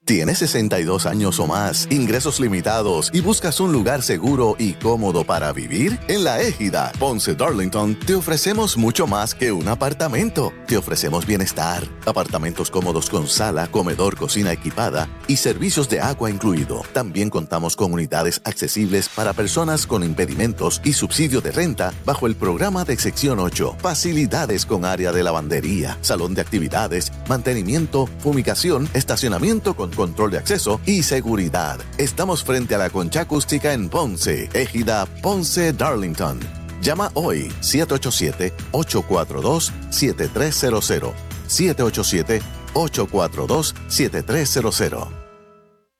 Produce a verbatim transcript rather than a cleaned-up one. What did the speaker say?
¿Tienes sesenta y dos años o más, ingresos limitados y buscas un lugar seguro y cómodo para vivir? En La Égida, Ponce Darlington, te ofrecemos mucho más que un apartamento. Te ofrecemos bienestar, apartamentos cómodos con sala, comedor, cocina equipada y servicios de agua incluido. También contamos con unidades accesibles para personas con impedimentos y subsidio de renta bajo el programa de Sección ocho. Facilidades con área de lavandería, salón de actividades, mantenimiento, fumigación, estacionamiento con control de acceso y seguridad. Estamos frente a la Concha Acústica en Ponce, Égida Ponce Darlington. Llama hoy siete ocho siete, ocho cuatro dos, siete tres cero cero, siete ocho siete, ocho cuatro dos, siete tres cero cero.